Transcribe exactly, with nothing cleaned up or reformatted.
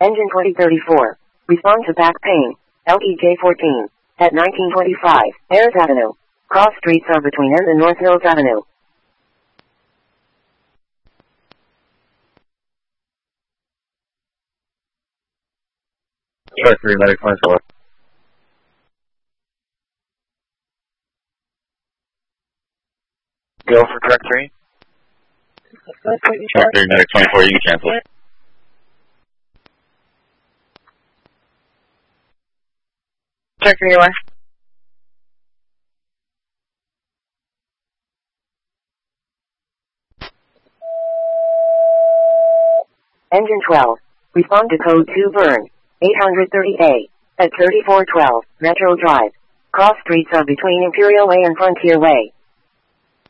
Engine twenty thirty-four. Respond to back pain. L E J fourteen. At nineteen twenty-five, Ayers Avenue. Cross streets are between End and North Hills Avenue. Track three, medic twenty-four. Go for track three. Track three, medic twenty-four, you can cancel. Track three, away. Engine twelve. Respond to code two burn. eight thirty A. At thirty-four twelve, Metro Drive. Cross streets are between Imperial Way and Frontier Way.